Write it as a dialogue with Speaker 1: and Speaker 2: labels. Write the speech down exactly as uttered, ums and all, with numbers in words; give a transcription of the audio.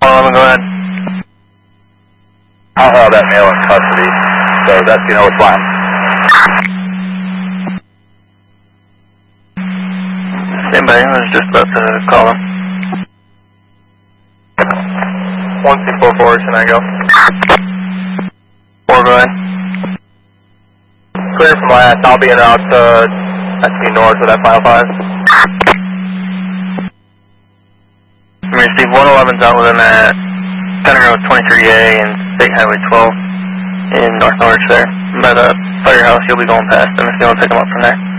Speaker 1: one eleven, go ahead.
Speaker 2: I'll have that male in custody, so that's, you know, it's fine.
Speaker 1: Stand by, I was just about to call him.
Speaker 3: one two four four, can I go?
Speaker 1: Four, go ahead.
Speaker 3: Clear from last, I'll be in out to S P North with that final five.
Speaker 1: We received one eleven's out with him at County Road twenty-three A and State Highway twelve in North Norwich there. By the firehouse, you'll be going past him if you want to pick him up from there.